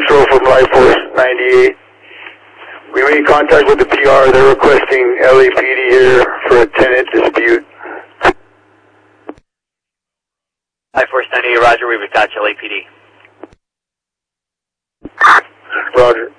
Central from Life Force 98. We made contact with the PR. They're requesting LAPD here for a tenant dispute. Life Force 98, roger, we've attached LAPD. Roger.